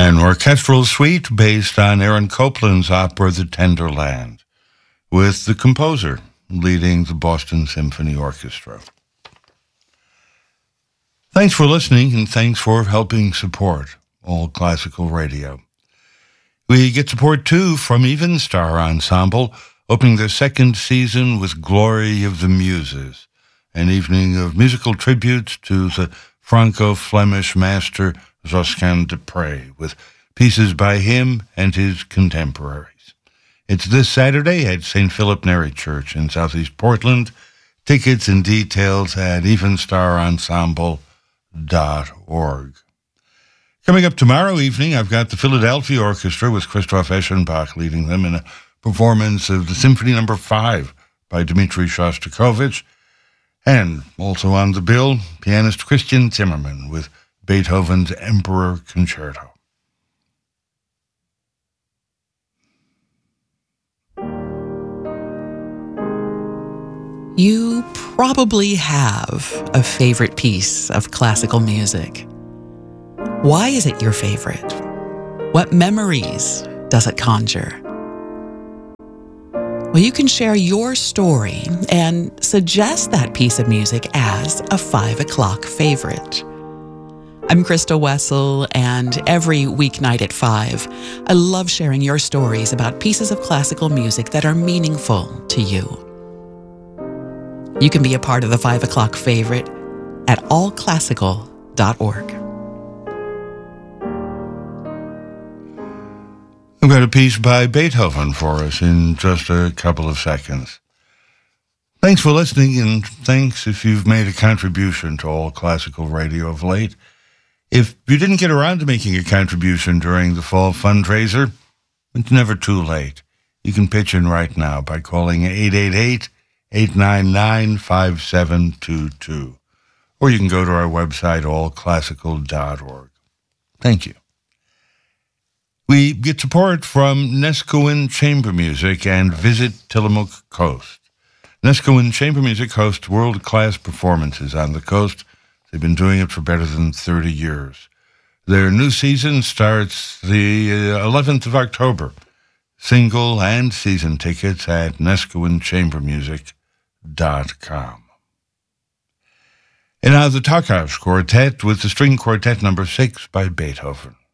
An orchestral suite based on Aaron Copland's opera The Tender Land, with the composer leading the Boston Symphony Orchestra. Thanks for listening, and thanks for helping support All Classical Radio. We get support, too, from Evenstar Ensemble, opening their second season with Glory of the Muses, an evening of musical tributes to the Franco-Flemish master Josquin des Prez, with pieces by him and his contemporaries. It's this Saturday at St. Philip Neri Church in Southeast Portland. Tickets and details at evenstarensemble.org. Coming up tomorrow evening, I've got the Philadelphia Orchestra with Christoph Eschenbach leading them in a performance of the Symphony No. 5 by Dmitri Shostakovich. And also on the bill, pianist Christian Zimmermann with Beethoven's Emperor Concerto. You probably have a favorite piece of classical music. Why is it your favorite? What memories does it conjure? Well, you can share your story and suggest that piece of music as a 5 o'clock favorite. I'm Krista Wessel, and every weeknight at 5, I love sharing your stories about pieces of classical music that are meaningful to you. You can be a part of the 5 o'clock favorite at allclassical.org. I've got a piece by Beethoven for us in just a couple of seconds. Thanks for listening, and thanks if you've made a contribution to All Classical Radio of late. If you didn't get around to making a contribution during the fall fundraiser, it's never too late. You can pitch in right now by calling 888-899-5722. Or you can go to our website, allclassical.org. Thank you. We get support from Neskowin Chamber Music and Visit Tillamook Coast. Neskowin Chamber Music hosts world-class performances on the coast. They've been doing it for better than 30 years. Their new season starts the 11th of October. Single and season tickets at NeskowinChambermusic.com. And now the Takas Quartet with the String Quartet No. 6 by Beethoven.